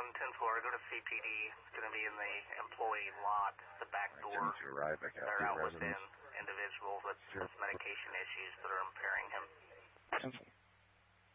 10 floor. Go to CPD. It's going to be in the employee lot, the back door. They're out within individuals with medication issues that are impairing him.